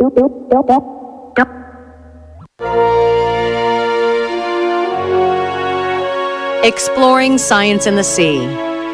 Exploring science in the sea.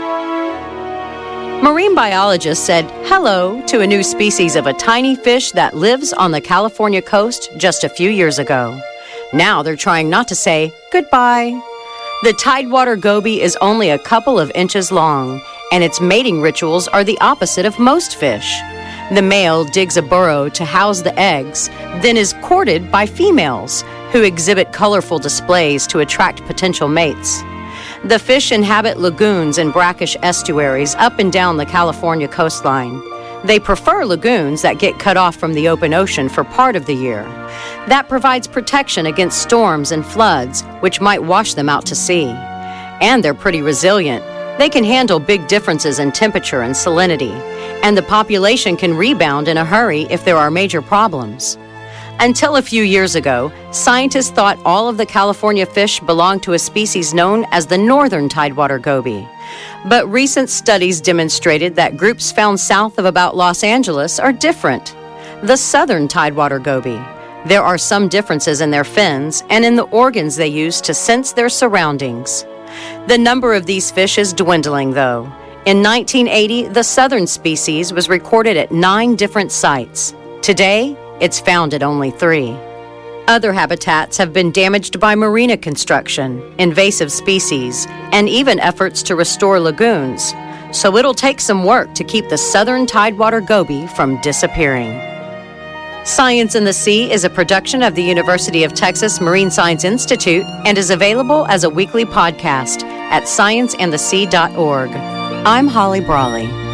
Marine biologists said hello to a new species of a tiny fish that lives on the California coast just a few years ago. Now they're trying not to say goodbye. The tidewater goby is only a couple of inches long, and its mating rituals are the opposite of most fish. The male digs a burrow to house the eggs, then is courted by females, who exhibit colorful displays to attract potential mates. The fish inhabit lagoons and brackish estuaries up and down the California coastline. They prefer lagoons that get cut off from the open ocean for part of the year. That provides protection against storms and floods, which might wash them out to sea. And they're pretty resilient. They can handle big differences in temperature and salinity, and the population can rebound in a hurry if there are major problems. Until a few years ago, scientists thought all of the California fish belonged to a species known as the northern tidewater goby. But recent studies demonstrated that groups found south of about Los Angeles are different. The southern tidewater goby. There are some differences in their fins and in the organs they use to sense their surroundings. The number of these fish is dwindling, though. In 1980, the southern species was recorded at 9 different sites. Today, it's found at only 3. Other habitats have been damaged by marina construction, invasive species, and even efforts to restore lagoons. So it'll take some work to keep the southern tidewater goby from disappearing. Science in the Sea is a production of the University of Texas Marine Science Institute and is available as a weekly podcast at scienceandthesea.org. I'm Holly Brawley.